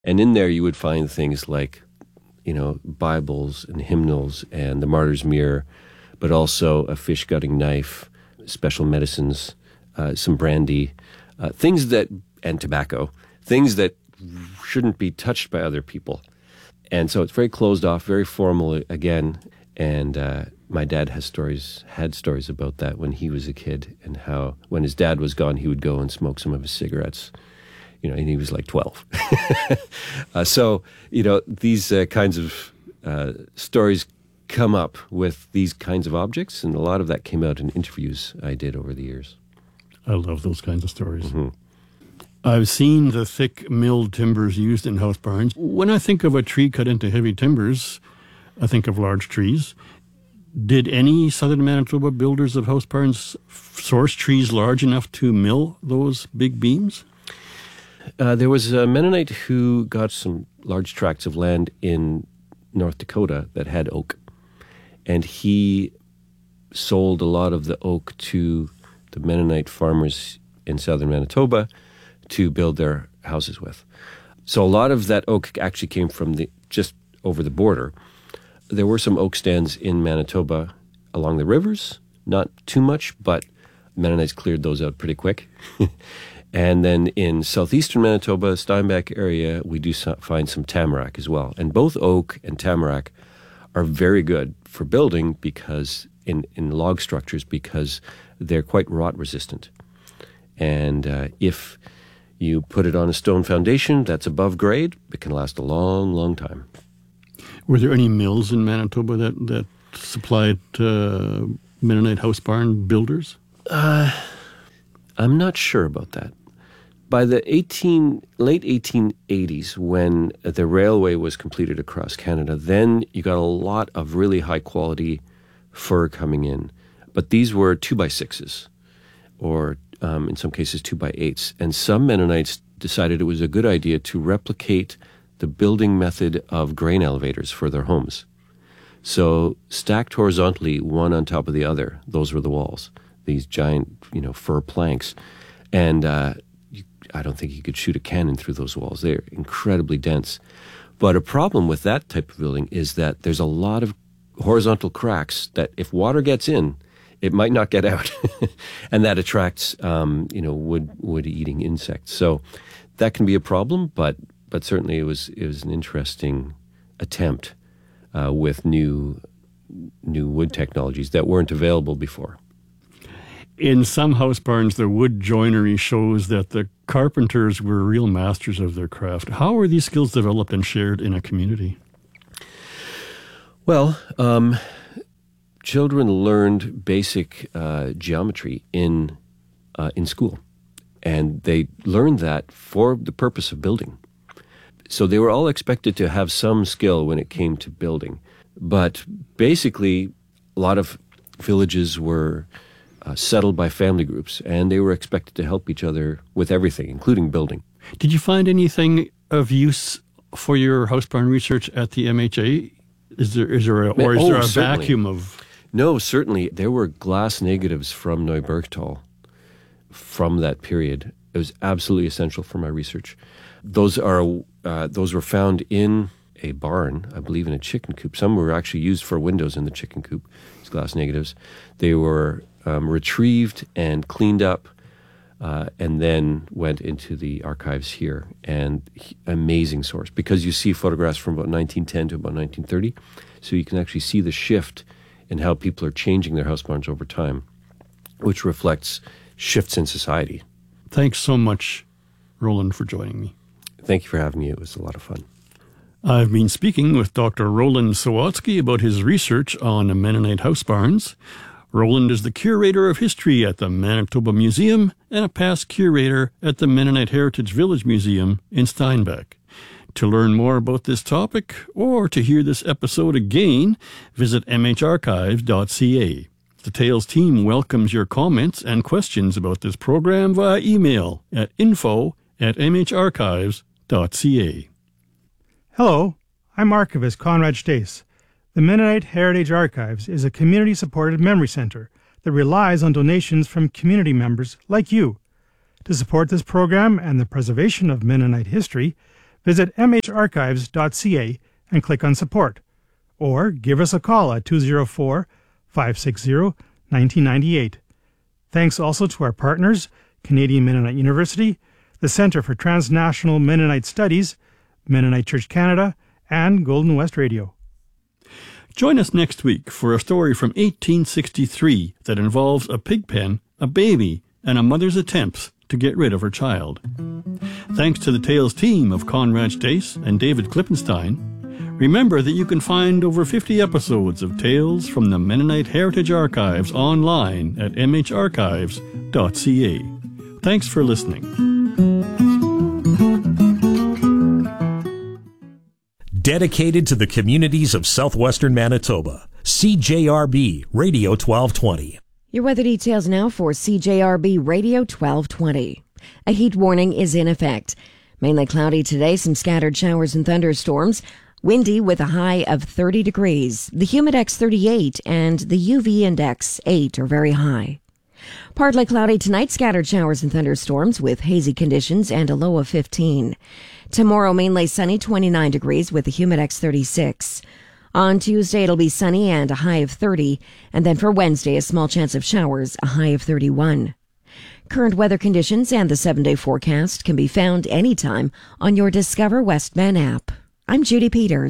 And in there you would find things like, Bibles and hymnals and the Martyr's Mirror, but also a fish gutting knife, special medicines, some brandy, and tobacco, things that shouldn't be touched by other people. And so it's very closed off, very formal again. And my dad had stories about that when he was a kid, and how when his dad was gone, he would go and smoke some of his cigarettes. And he was like 12. So these kinds of stories come up with these kinds of objects, and a lot of that came out in interviews I did over the years. I love those kinds of stories. Mm-hmm. I've seen the thick milled timbers used in house barns. When I think of a tree cut into heavy timbers, I think of large trees. Did any southern Manitoba builders of house barns source trees large enough to mill those big beams? There was a Mennonite who got some large tracts of land in North Dakota that had oak, and he sold a lot of the oak to the Mennonite farmers in southern Manitoba to build their houses with. So a lot of that oak actually came from just over the border. There were some oak stands in Manitoba along the rivers, not too much, but Mennonites cleared those out pretty quick. And then in southeastern Manitoba, Steinbach area, we do find some tamarack as well. And both oak and tamarack are very good for building because in log structures, because they're quite rot resistant. And if you put it on a stone foundation that's above grade, it can last a long, long time. Were there any mills in Manitoba that supplied Mennonite house barn builders? I'm not sure about that. By the late 1880s, when the railway was completed across Canada, then you got a lot of really high-quality fir coming in. But these were 2x6s, or in some cases 2x8s. And some Mennonites decided it was a good idea to replicate the building method of grain elevators for their homes. So stacked horizontally, one on top of the other, those were the walls, these giant, fir planks. And I don't think you could shoot a cannon through those walls. They're incredibly dense. But a problem with that type of building is that there's a lot of horizontal cracks that if water gets in, it might not get out. And that attracts, wood-eating insects. So that can be a problem, but certainly it was an interesting attempt with new wood technologies that weren't available before. In some house barns, the wood joinery shows that the carpenters were real masters of their craft. How were these skills developed and shared in a community? Well, children learned basic geometry in school, and they learned that for the purpose of building. So they were all expected to have some skill when it came to building. But basically, a lot of villages were settled by family groups, and they were expected to help each other with everything, including building. Did you find anything of use for your house barn research at the MHA? Is there a vacuum of... No, certainly. There were glass negatives from Neubergtal from that period. It was absolutely essential for my research. Those were found in a barn, I believe in a chicken coop. Some were actually used for windows in the chicken coop, these glass negatives. They were retrieved and cleaned up and then went into the archives here. And amazing source, because you see photographs from about 1910 to about 1930, so you can actually see the shift in how people are changing their house barns over time, which reflects shifts in society. Thanks so much, Roland, for joining me. Thank you for having me. It was a lot of fun. I've been speaking with Dr. Roland Sawatsky about his research on Mennonite house barns. Roland is the curator of history at the Manitoba Museum and a past curator at the Mennonite Heritage Village Museum in Steinbach. To learn more about this topic or to hear this episode again, visit mharchives.ca. The Tales team welcomes your comments and questions about this program via email at info@mharchives.ca. Hello, I'm Archivist Conrad Stace. The Mennonite Heritage Archives is a community-supported memory center that relies on donations from community members like you. To support this program and the preservation of Mennonite history, visit mharchives.ca and click on Support, or give us a call at 204-560-1998. Thanks also to our partners, Canadian Mennonite University, the Centre for Transnational Mennonite Studies, Mennonite Church Canada, and Golden West Radio. Join us next week for a story from 1863 that involves a pig pen, a baby, and a mother's attempts to get rid of her child. Thanks to the Tales team of Conrad Stace and David Klippenstein. Remember that you can find over 50 episodes of Tales from the Mennonite Heritage Archives online at mharchives.ca. Thanks for listening. Dedicated to the communities of southwestern Manitoba, CJRB Radio 1220. Your weather details now for CJRB Radio 1220. A heat warning is in effect. Mainly cloudy today, some scattered showers and thunderstorms. Windy with a high of 30 degrees. The humidex 38 and the UV index 8 are very high. Partly cloudy tonight, scattered showers and thunderstorms with hazy conditions and a low of 15. Tomorrow, mainly sunny, 29 degrees with a humidex 36. On Tuesday, it'll be sunny and a high of 30. And then for Wednesday, a small chance of showers, a high of 31. Current weather conditions and the 7-day forecast can be found anytime on your Discover Westman app. I'm Judy Peters.